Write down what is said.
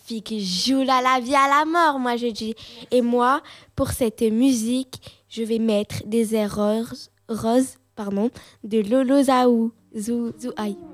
magnifique, joue la vie à la mort, moi je dis. Et moi, pour cette musique, je vais mettre des airs roses, de Lolo Zaou. Zou, zou, aïe.